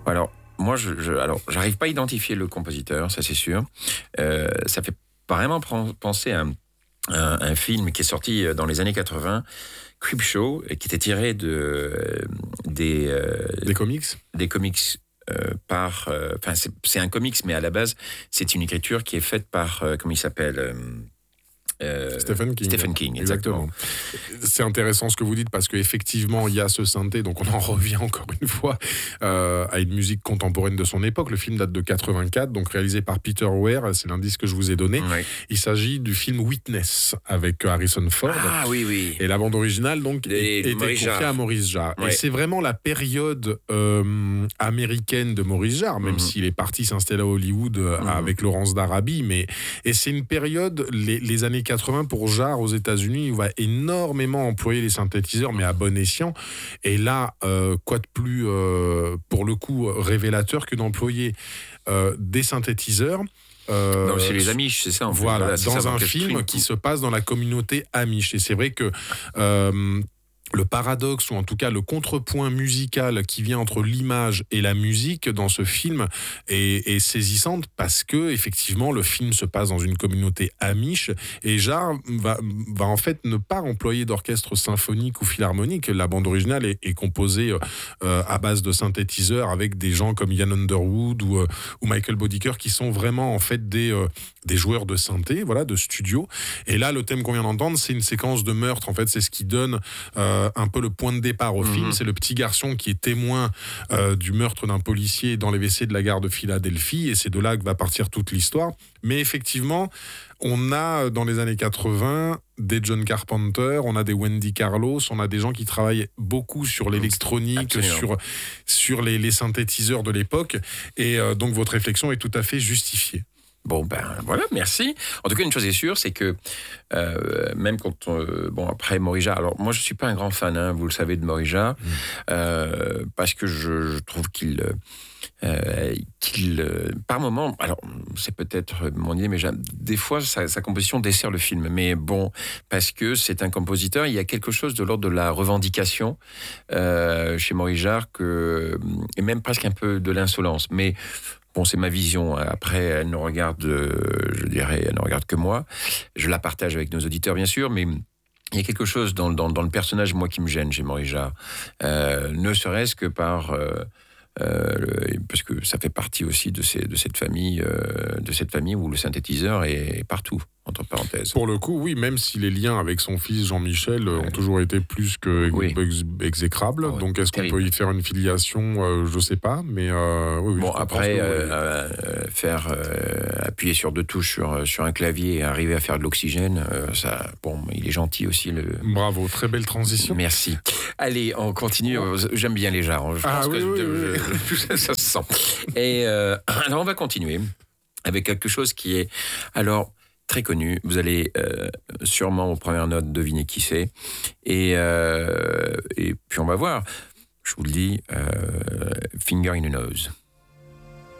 Alors, moi, alors, j'arrive pas à identifier le compositeur, ça c'est sûr. Ça fait vraiment penser à un film qui est sorti dans les années 80, Creepshow, et qui était tiré Des comics. des comics. Enfin, c'est un comics, mais à la base, c'est une écriture qui est faite par, comment il s'appelle Stephen King. Stephen King, exactement. C'est intéressant ce que vous dites parce qu'effectivement, il y a ce synthé, donc on en revient encore une fois à une musique contemporaine de son époque. Le film date de 84, donc réalisé par Peter Weir, c'est l'indice que je vous ai donné. Oui. Il s'agit du film Witness avec Harrison Ford. Ah oui, oui. Et la bande originale, donc, était confiée à Maurice Jarre. Ouais. Et c'est vraiment la période américaine de Maurice Jarre, même s'il est parti s'installer à Hollywood avec Laurence d'Arabie. Et c'est une période, les années 80 pour Jarre aux États-Unis, il va énormément employer les synthétiseurs, mais à bon escient. Et là, quoi de plus, pour le coup, révélateur que d'employer des synthétiseurs. Non, c'est les Amish, c'est ça. Voilà, dans un film qui se passe dans la communauté Amish. Et c'est vrai que le paradoxe, ou en tout cas le contrepoint musical qui vient entre l'image et la musique dans ce film est saisissante parce que effectivement le film se passe dans une communauté amish et Jarre va en fait ne pas employer d'orchestre symphonique ou philharmonique. La bande originale est composée à base de synthétiseurs avec des gens comme Ian Underwood ou Michael Bodiker qui sont vraiment en fait des joueurs de synthé, voilà, de studio. Et là, le thème qu'on vient d'entendre, c'est une séquence de meurtre. En fait, c'est ce qui donne un peu le point de départ au film. C'est le petit garçon qui est témoin du meurtre d'un policier dans les WC de la gare de Philadelphie, et c'est de là que va partir toute l'histoire. Mais effectivement, on a dans les années 80 des John Carpenter, on a des Wendy Carlos, on a des gens qui travaillent beaucoup sur l'électronique, sur les synthétiseurs de l'époque, et donc votre réflexion est tout à fait justifiée. Bon, ben voilà, merci. En tout cas, une chose est sûre, c'est que même quand après Maurice Jarre, alors moi je suis pas un grand fan, vous le savez, de Maurice Jarre, parce que je trouve qu'il par moment, alors c'est peut-être mon idée, mais des fois sa composition dessert le film, mais bon, parce que c'est un compositeur, il y a quelque chose de l'ordre de la revendication chez Maurice Jarre, et même presque un peu de l'insolence, mais bon, c'est ma vision. Après, elle ne regarde que moi. Je la partage avec nos auditeurs, bien sûr, mais il y a quelque chose dans le personnage, moi, qui me gêne chez Maurice Jarre. Ne serait-ce que parce que ça fait partie aussi de cette famille où le synthétiseur est partout, entre parenthèses. Pour le coup, oui, même si les liens avec son fils Jean-Michel ont toujours été plus que exécrables. Oh, donc, est-ce qu'on peut y faire une filiation je ne sais pas, mais oui. Bon, après, appuyer sur deux touches sur un clavier et arriver à faire de l'oxygène, ça, bon, il est gentil aussi. Bravo, très belle transition. Merci. Allez, on continue. J'aime bien les Jarre. Je pense que ça se sent. Et alors, on va continuer avec quelque chose qui est alors très connu. Vous allez sûrement aux premières notes deviner qui c'est. Et puis on va voir. Je vous le dis, Finger in the Nose.